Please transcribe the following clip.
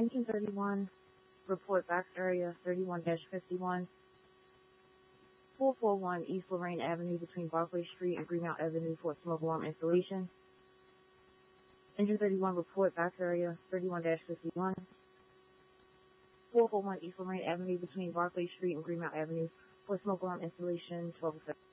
Engine 31, report back area 31-51, 441 East Lorraine Avenue between Barclay Street and Greenmount Avenue for smoke alarm installation. Engine 31, report back area 31-51, 441 East Lorraine Avenue between Barclay Street and Greenmount Avenue for smoke alarm installation 12:07.